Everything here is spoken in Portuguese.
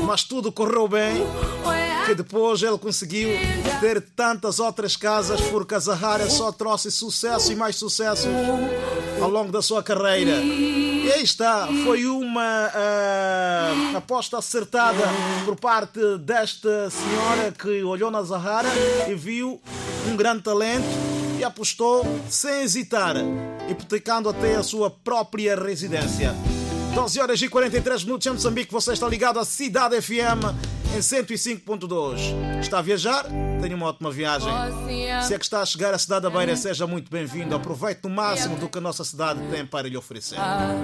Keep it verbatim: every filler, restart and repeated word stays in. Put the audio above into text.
mas tudo correu bem, que depois ele conseguiu ter tantas outras casas, porque a Zahara só trouxe sucesso e mais sucesso ao longo da sua carreira. E aí está, foi uma uh, aposta acertada por parte desta senhora que olhou na Zahara e viu um grande talento e apostou sem hesitar, hipotecando até a sua própria residência. doze horas e quarenta e três minutos em Moçambique, você está ligado à Cidade F M em cento e cinco ponto dois. Está a viajar? Tenha uma ótima viagem. Se é que está a chegar à cidade da Beira, seja muito bem-vindo. Aproveite no máximo do que a nossa cidade tem para lhe oferecer.